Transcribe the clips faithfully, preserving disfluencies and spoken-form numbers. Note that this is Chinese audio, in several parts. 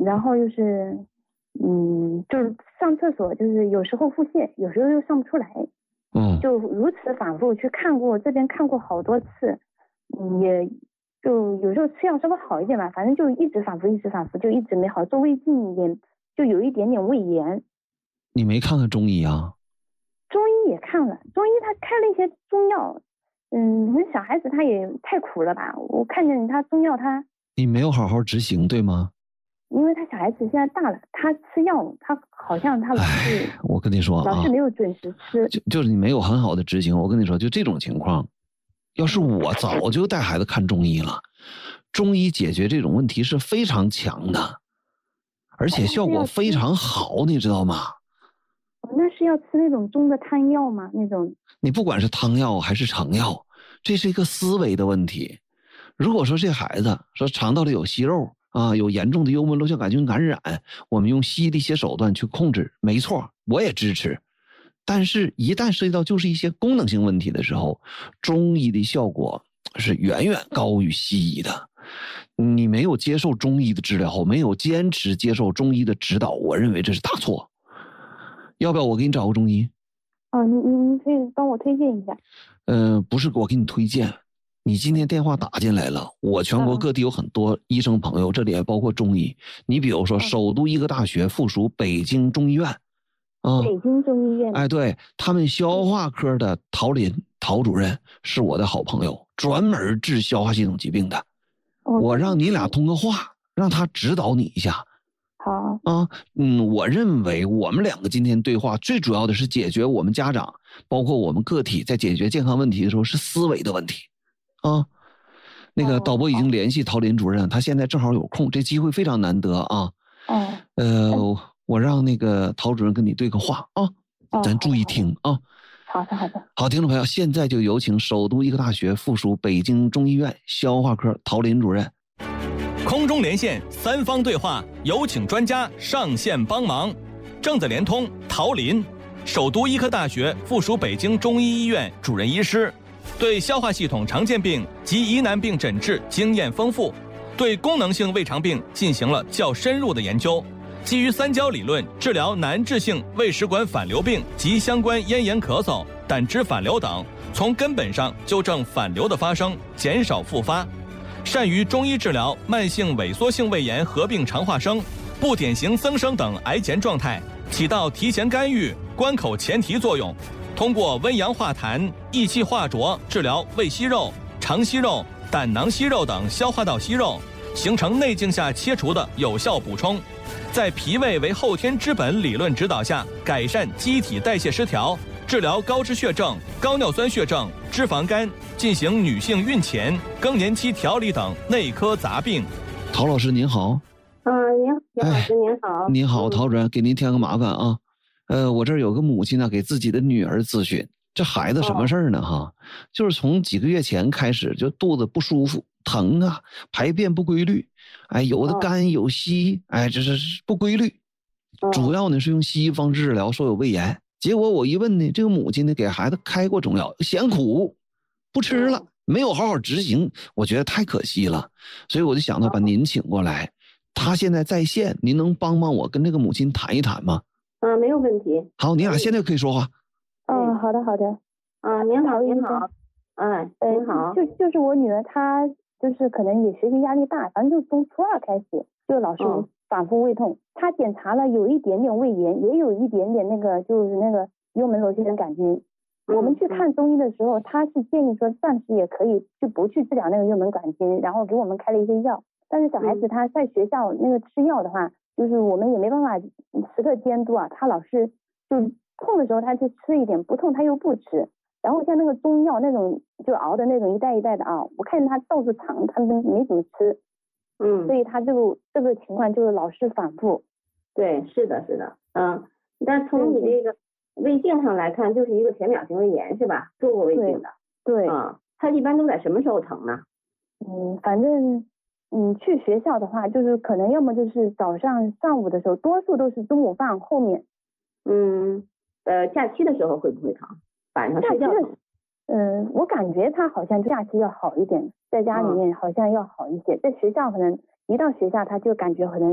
然后就是嗯，就是上厕所就是有时候腹泻，有时候又上不出来， 嗯， 就如此反复去看过这边看过好多次，嗯，也就有时候吃药稍微好一点吧，反正就一直反复一直反复，就一直没好，做胃镜也就有一点点胃炎。 你没看看中医啊？ 中医也看了，中医他开了一些中药，嗯，那小孩子他也太苦了吧，我看见他中药他你没有好好执行对吗？ 因为他小孩子现在大了，他吃药他好像他老是我跟你说啊， 老是没有准时吃， 就就是你没有很好的执行。我跟你说，就这种情况，要是我早就带孩子看中医了，中医解决这种问题是非常强的，而且效果非常好，你知道吗？ 那是要吃那种中的汤药吗？那种你不管是汤药还是成药，这是一个思维的问题。如果说这孩子说肠道里有息肉啊，有严重的幽门螺旋杆菌感染，我们用西医的一些手段去控制，没错，我也支持。但是一旦涉及到就是一些功能性问题的时候，中医的效果是远远高于西医的。你没有接受中医的治疗，没有坚持接受中医的指导，我认为这是大错。要不要我给你找个中医？ 哦，你你可以帮我推荐一下。 嗯、呃，不是我给你推荐，你今天电话打进来了，我全国各地有很多医生朋友，这里也包括中医。你比如说，首都医科大学附属北京中医院，啊， 北京中医院， 哎，对，他们消化科的陶林陶主任是我的好朋友，专门治消化系统疾病的。 哦、 我让你俩通个话，让他指导你一下。 好啊，嗯，我认为我们两个今天对话最主要的是解决我们家长，包括我们个体在解决健康问题的时候是思维的问题，啊，那个导播已经联系陶林主任，他现在正好有空，这机会非常难得啊。 哦， 呃，我让那个陶主任跟你对个话啊，咱注意听啊。 好的好的。 好，听众朋友，现在就有请首都医科大学附属北京中医院消化科陶林主任。 空中连线，三方对话，有请专家上线帮忙。正在联通，陶林，首都医科大学附属北京中医医院主任医师，对消化系统常见病及疑难病诊治经验丰富，对功能性胃肠病进行了较深入的研究，基于三焦理论治疗难治性胃食管反流病及相关咽炎咳嗽、胆汁反流等，从根本上纠正反流的发生，减少复发。善于中医治疗慢性萎缩性胃炎合并肠化生、不典型增生等癌前状态，起到提前干预、关口前提作用。通过温阳化痰、益气化浊治疗胃息肉、肠息肉、胆囊息肉等消化道息肉，形成内镜下切除的有效补充。在脾胃为后天之本理论指导下，改善机体代谢失调，治疗高脂血症、高尿酸血症、脂肪肝，进行女性孕前、更年期调理等内科杂病。 陶老师您好。 嗯，您杨老师您好。 您好，陶主任，给您添个麻烦啊。呃，我这儿有个母亲呢，给自己的女儿咨询，这孩子什么事儿呢？哈，就是从几个月前开始就肚子不舒服、疼啊，排便不规律，哎，有的干有稀，哎，这是不规律。主要呢是用西医方式治疗，说有胃炎。结果我一问呢，这个母亲呢给孩子开过中药，嫌苦，不吃了，没有好好执行，我觉得太可惜了，所以我就想到把您请过来。他现在在线，您能帮帮我跟这个母亲谈一谈吗？ 嗯，没有问题。 好，你俩现在可以说话。 嗯，好的好的。啊，您好您好。嗯，您好。就就是我女儿她就是可能也学习压力大，反正就从初二开始就老是反复胃痛，她检查了有一点点胃炎，也有一点点那个就是那个幽门螺旋杆菌。我们去看中医的时候，他是建议说暂时也可以就不去治疗那个幽门杆菌，然后给我们开了一些药。但是小孩子他在学校那个吃药的话，就是我们也没办法时刻监督啊，他老是就痛的时候他就吃一点，不痛他又不吃。然后像那个中药那种就熬的那种一袋一袋的啊，我看见他到处藏，他们没怎么吃。嗯，所以他这个这个情况就是老是反复。 对，是的，是的，嗯，但从你这个胃镜上来看，就是一个浅表性胃炎是吧？做过胃镜的。 对。 啊，它一般都在什么时候疼呢？ 嗯，反正。嗯，去学校的话，就是可能要么就是早上、上午的时候，多数都是中午饭后面。 嗯，呃，假期的时候会不会疼？晚上睡觉疼？ 嗯，我感觉他好像假期要好一点，在家里面好像要好一些，嗯、在学校可能一到学校他就感觉可能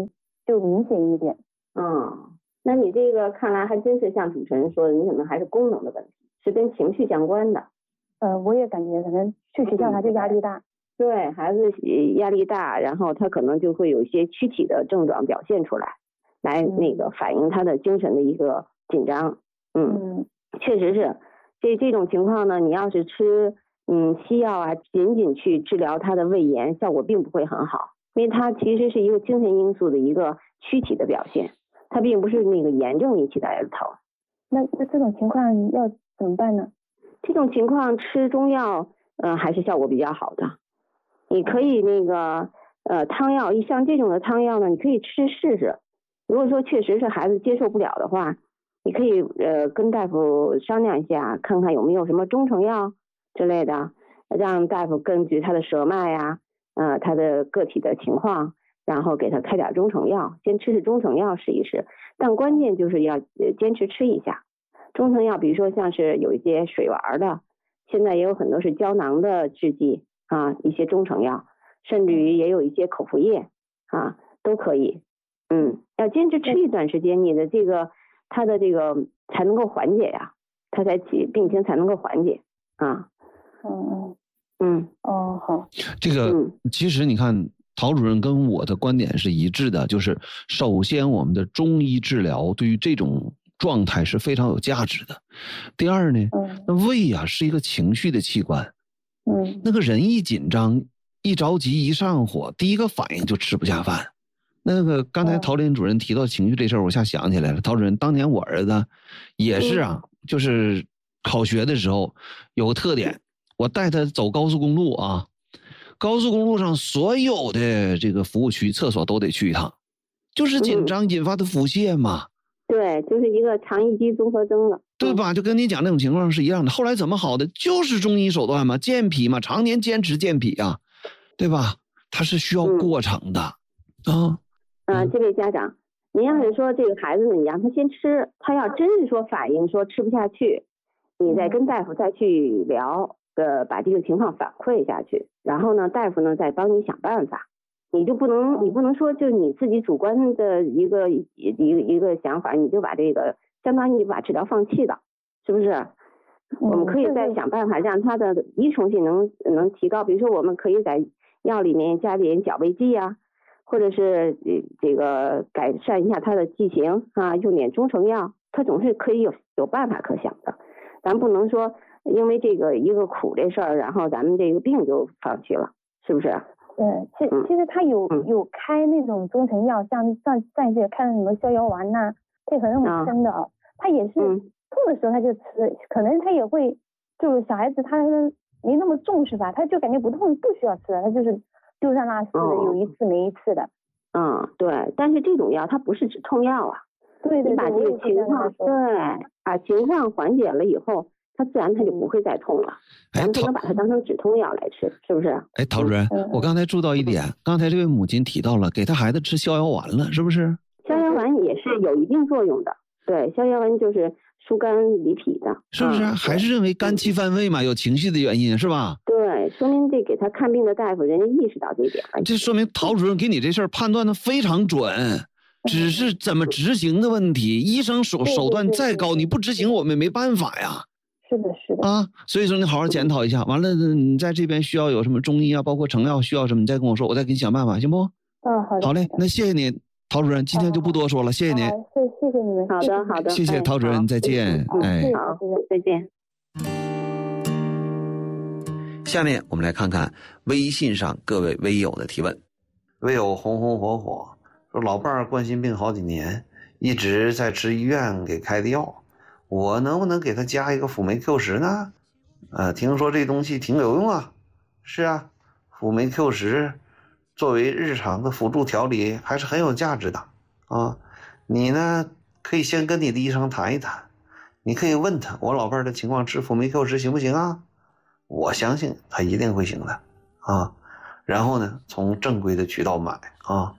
就明显一点。 嗯，那你这个看来还真是像主持人说的，你可能还是功能的问题，是跟情绪相关的。 呃，我也感觉可能去学校他就压力大。 嗯、对，孩子压力大，然后他可能就会有一些躯体的症状表现出来，来那个反映他的精神的一个紧张。嗯，嗯确实是。这这种情况呢，你要是吃嗯西药啊，仅仅去治疗他的胃炎，效果并不会很好，因为它其实是一个精神因素的一个躯体的表现，它并不是那个炎症引起的儿疼。 那那这种情况要怎么办呢？ 这种情况吃中药，呃，还是效果比较好的。你可以那个呃汤药，像这种的汤药呢，你可以吃试试。如果说确实是孩子接受不了的话，你可以呃跟大夫商量一下，看看有没有什么中成药之类的，让大夫根据他的舌脉呀、啊，呃他的个体的情况，然后给他开点中成药，先吃吃中成药试一试。但关键就是要坚持吃一下中成药，比如说像是有一些水丸的，现在也有很多是胶囊的制剂啊，一些中成药，甚至于也有一些口服液啊，都可以。嗯，要坚持吃一段时间，你的这个。他的这个才能够缓解呀，他才病情才能够缓解啊。 嗯嗯哦好。 这个、嗯、其实你看，陶主任跟我的观点是一致的，就是首先我们的中医治疗对于这种状态是非常有价值的。第二呢，嗯、胃啊是一个情绪的器官， 嗯， 那个人一紧张、一着急、一上火，第一个反应就吃不下饭。那个刚才陶林主任提到情绪这事儿，我一下想起来了。陶主任，当年我儿子也是啊，就是考学的时候有个特点，我带他走高速公路啊，高速公路上所有的这个服务区厕所都得去一趟，就是紧张引发的腹泻嘛。 对，就是一个肠易激综合征了， 对吧？就跟你讲那种情况是一样的。后来怎么好的？就是中医手段嘛，健脾嘛，常年坚持健脾啊，对吧？它是需要过程的、嗯、啊。 呃，这位家长，您要是说这个孩子呢，你让他先吃，他要真是说反应说吃不下去，你再跟大夫再去聊，呃，把这个情况反馈下去，然后呢，大夫呢再帮你想办法，你就不能，你不能说就你自己主观的一个一个一个想法，你就把这个相当于你把治疗放弃了，是不是？我们可以再想办法让他的依从性能能提高，比如说我们可以在药里面加点矫胃剂啊。或者是这个改善一下他的剂型啊，用点中成药，他总是可以有有办法可想的。咱不能说因为这个一个苦这事儿，然后咱们这个病就放弃了，是不是？ 对，其实、嗯、其实他有、嗯、有开那种中成药，像上上一次开的什么逍遥丸呐、啊，配合那种生的啊，他也是痛的时候他就吃，嗯、可能他也会就是小孩子他没那么重视吧，他就感觉不痛不需要吃了，他就是。就像那似的，有一次没一次的。 嗯，对，但是这种药它不是止痛药啊。 对对对。 你把这个情况，对，把情况缓解了以后，它自然它就不会再痛了。咱们不能把它当成止痛药来吃，是不是？ 哎，陶主任，嗯、我刚才注到一点，嗯、刚才这位母亲提到了给他孩子吃逍遥丸了，是不是？ 逍遥丸也是有一定作用的，对，逍遥丸就是疏肝理脾的， 是不是？嗯、还是认为肝气犯胃嘛，有情绪的原因，是吧？ 对，说明这给他看病的大夫人家意识到这一点了。 这说明陶主任给你这事儿判断的非常准，只是怎么执行的问题。医生手手段再高，你不执行我们没办法呀。 是的，是的啊，所以说你好好检讨一下。完了，你在这边需要有什么中医啊，包括成药需要什么，你再跟我说，我再给你想办法，行不？ 嗯，好的。 好嘞，那谢谢你，陶主任，今天就不多说了，谢谢您。 谢谢谢你们。 好的好的， 谢谢陶主任，再见。 哎，好，再见。 下面我们来看看微信上各位微友的提问。 微友红红火火说，老伴儿冠心病好几年，一直在吃医院给开的药，我能不能给他加一个辅酶 Q 十呢？呃，听说这东西挺有用啊。是啊，辅酶 Q 十作为日常的辅助调理还是很有价值的啊。你呢可以先跟你的医生谈一谈，你可以问他，我老伴儿的情况吃辅酶 Q 十行不行啊？我相信他一定会行的啊，然后呢，从正规的渠道买啊。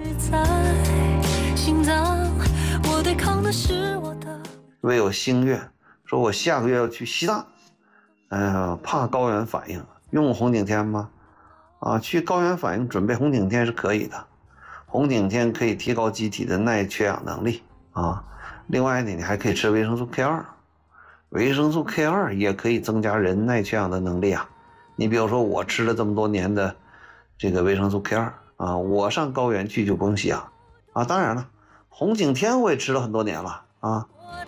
唯有星月说，我下个月要去西藏，哎呀，怕高原反应，用红景天吗？啊，去高原反应准备红景天是可以的， 红景天可以提高机体的耐缺氧能力啊。另外呢，你还可以吃维生素 K 二， 维生素 K 二 也可以增加人耐缺氧的能力啊。你比如说我吃了这么多年的这个维生素 K 二 啊，我上高原去就不用吸氧啊。当然了，红景天我也吃了很多年了啊。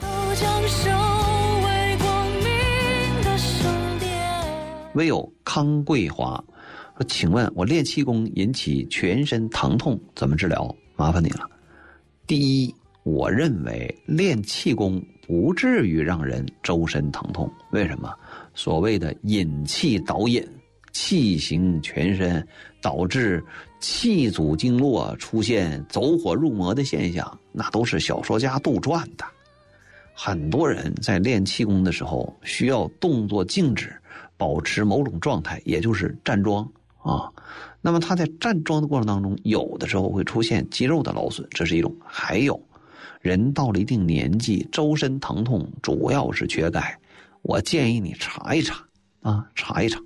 唯有康桂华说，请问我练气功引起全身疼痛怎么治疗？麻烦你了。第一，我认为练气功不至于让人周身疼痛。为什么？所谓的引气导引，气行全身，导致气阻经络出现走火入魔的现象，那都是小说家杜撰的。很多人在练气功的时候需要动作静止，保持某种状态，也就是站桩啊。那么他在站桩的过程当中，有的时候会出现肌肉的劳损，这是一种。还有人到了一定年纪，周身疼痛主要是缺钙，我建议你查一查啊，查一查。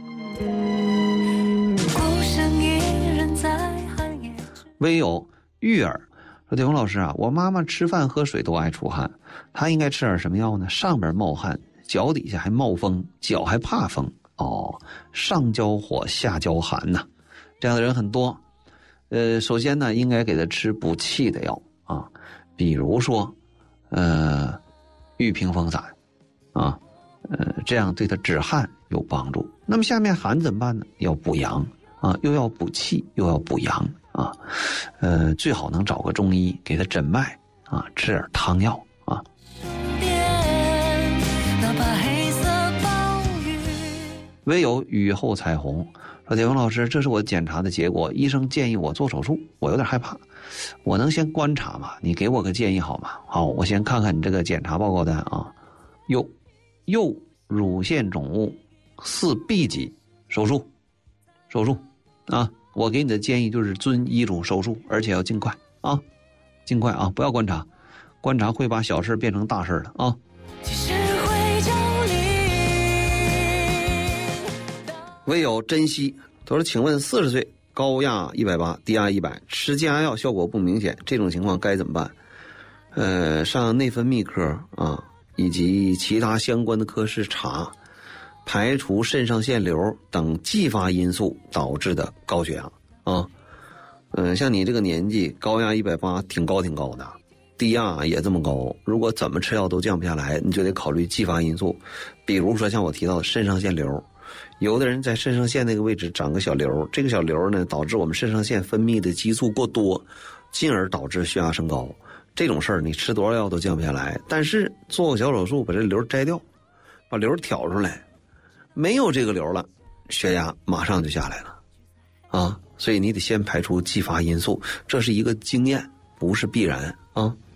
唯有玉儿说，铁红老师啊，我妈妈吃饭喝水都爱出汗，她应该吃点什么药呢？上边冒汗，脚底下还冒风，脚还怕风。哦，上焦火下焦寒呐、啊，这样的人很多。呃，首先呢，应该给她吃补气的药啊，比如说，呃，玉屏风散啊，呃，这样对她止汗有帮助。那么下面寒怎么办呢？要补阳啊，又要补气，又要补阳啊，呃，最好能找个中医给她诊脉啊，吃点汤药啊。唯有雨后彩虹说，铁峰老师，这是我检查的结果，医生建议我做手术，我有点害怕，我能先观察吗？你给我个建议好吗？好，我先看看你这个检查报告单啊。右右乳腺肿物四 B 级，手术手术啊，我给你的建议就是遵医嘱手术，而且要尽快啊，尽快啊，不要观察，观察会把小事变成大事了啊。唯有珍惜，他说：“请问四十岁，高压一百八，低压一百，吃降压药效果不明显，这种情况该怎么办？”呃，上内分泌科啊，以及其他相关的科室查，排除肾上腺瘤等继发因素导致的高血压啊。嗯、呃，像你这个年纪，高压一百八挺高挺高的，低压也这么高，如果怎么吃药都降不下来，你就得考虑继发因素，比如说像我提到的肾上腺瘤。有的人在肾上腺那个位置长个小瘤，这个小瘤呢导致我们肾上腺分泌的激素过多，进而导致血压升高。这种事儿你吃多少药都降不下来，但是做个小手术把这瘤摘掉，把瘤挑出来，没有这个瘤了，血压马上就下来了啊！所以你得先排除继发因素，这是一个经验，不是必然啊。